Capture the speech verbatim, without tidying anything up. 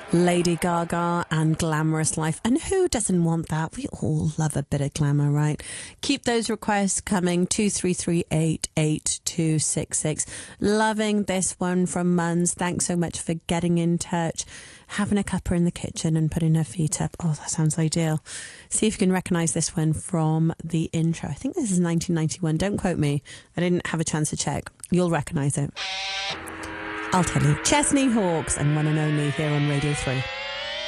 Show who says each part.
Speaker 1: Lady Gaga and Glamorous Life. And who doesn't want that? We all love a bit of glamour, right? Keep those requests coming. two three three eight eight two six six. Loving this one from Muns. Thanks so much for getting in touch. Having a cuppa in the kitchen and putting her feet up. Oh, that sounds ideal. See if you can recognise this one from the intro. I think this is nineteen ninety-one. Don't quote me. I didn't have a chance to check. You'll recognise it. I'll tell you. Chesney Hawkes and One and Only here on Radio three.